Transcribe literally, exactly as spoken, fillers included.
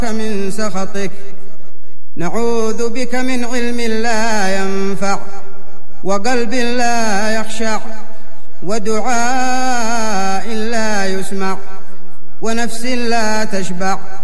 من سخطك، نعوذ بك من علم لا ينفع وقلب لا يخشع ودعاء لا يسمع ونفس لا تشبع